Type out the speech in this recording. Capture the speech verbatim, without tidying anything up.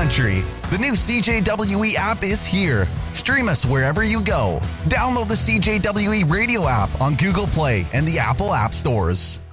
country. The new C J W E app is here. Stream us wherever you go. Download the C J W E radio app on Google Play and the Apple App Stores.